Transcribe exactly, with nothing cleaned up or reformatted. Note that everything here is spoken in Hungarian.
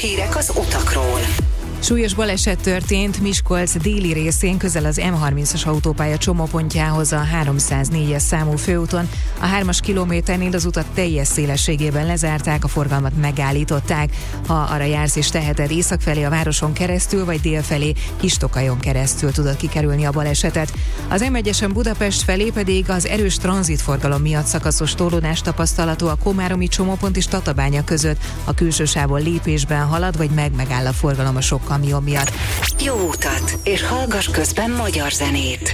hírek az utakról. Súlyos baleset történt Miskolc déli részén, közel az M harmincas autópálya csomópontjához a háromszáznégyes számú főúton. A hármas kilométernél az utat teljes szélességében lezárták, a forgalmat megállították. Ha arra jársz és teheted, észak felé a városon keresztül, vagy dél felé Kistokajon keresztül tudod kikerülni a balesetet. Az M egyesen Budapest felé pedig az erős tranzitforgalom miatt szakaszos torlódás tapasztalható a komáromi csomópont és Tatabánya között. A külső sávon lépésben halad, vagy meg megáll a forgalom a sok kamion miatt. Jó utat, és hallgass közben magyar zenét.